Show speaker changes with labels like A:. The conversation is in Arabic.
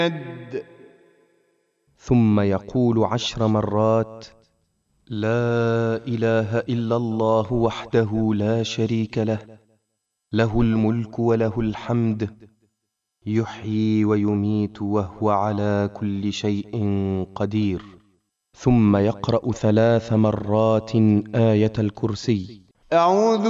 A: ثم يقول 10 مرات: لا إله إلا الله وحده لا شريك له، له الملك وله الحمد، يحيي ويميت وهو على كل شيء قدير. ثم يقرأ 3 مرات آية الكرسي.
B: أعوذ